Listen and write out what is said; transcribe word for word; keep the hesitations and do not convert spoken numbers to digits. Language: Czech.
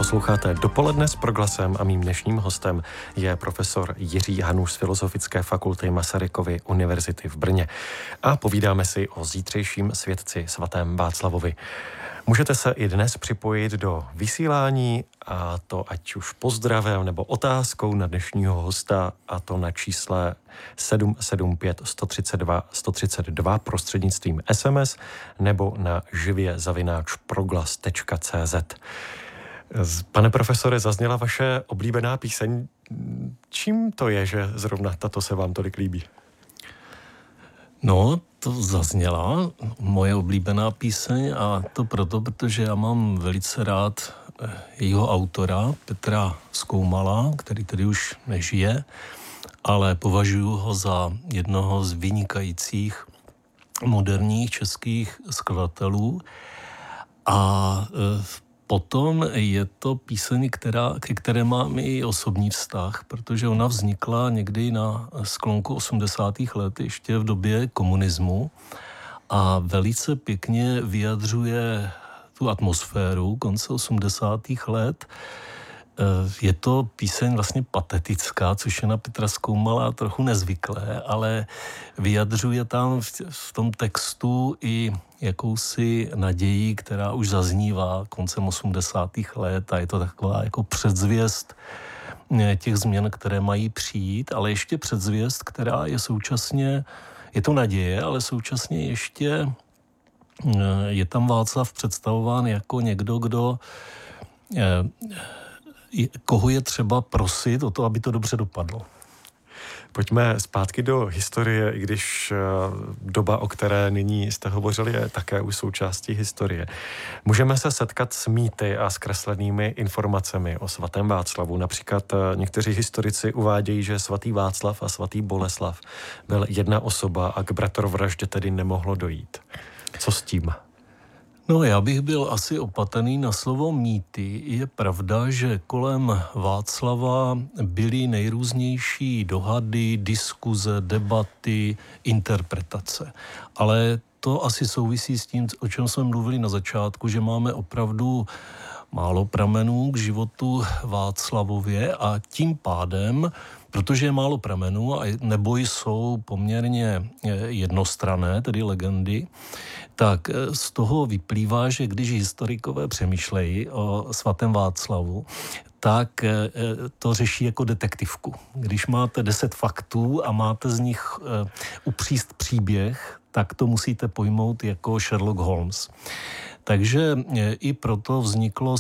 Posloucháte Dopoledne s Proglasem a mým dnešním hostem je profesor Jiří Hanuš z Filozofické fakulty Masarykovy univerzity v Brně. A povídáme si o zítřejším světci svatém Václavovi. Můžete se i dnes připojit do vysílání, a to ať už pozdravem nebo otázkou na dnešního hosta, a to na čísle sedm sedm pět sto třicet dva sto třicet dva prostřednictvím es em es nebo na živě zavináč proglas tečka cé zet. Pane profesore, zazněla vaše oblíbená píseň. Čím to je, že zrovna tato se vám tolik líbí? No, to zazněla moje oblíbená píseň, a to proto, protože já mám velice rád jejího autora, Petra Skoumala, který tedy už nežije, ale považuji ho za jednoho z vynikajících moderních českých skladatelů. A potom je to píseň, která, ke které mám i osobní vztah, protože ona vznikla někdy na sklonku osmdesátých let, ještě v době komunismu, a velice pěkně vyjadřuje tu atmosféru konce osmdesátých let. Je to píseň vlastně patetická, což je na Petra Skoumala trochu nezvyklé, ale vyjadřuje tam v, v tom textu i jakousi naději, která už zaznívá koncem osmdesátých let, a je to taková jako předzvěst těch změn, které mají přijít, ale ještě předzvěst, která je současně, je to naděje, ale současně ještě je tam Václav představován jako někdo, kdo koho je třeba prosit o to, aby to dobře dopadlo. Pojďme zpátky do historie, i když doba, o které nyní jste hovořili, je také už součástí historie. Můžeme se setkat s mýty a zkreslenými informacemi o svatém Václavu. Například někteří historici uvádějí, že svatý Václav a svatý Boleslav byl jedna osoba a k bratrovraždě tedy nemohlo dojít. Co s tím? No, já bych byl asi opatrný na slovo mýty. Je pravda, že kolem Václava byly nejrůznější dohady, diskuze, debaty, interpretace. Ale to asi souvisí s tím, o čem jsme mluvili na začátku, že máme opravdu málo pramenů k životu Václavově, a tím pádem, protože je málo pramenů, a nebo jsou poměrně jednostranné, tedy legendy, tak z toho vyplývá, že když historikové přemýšlejí o svatém Václavu, tak to řeší jako detektivku. Když máte deset faktů a máte z nich upříst příběh, tak to musíte pojmout jako Sherlock Holmes. Takže i proto vzniklo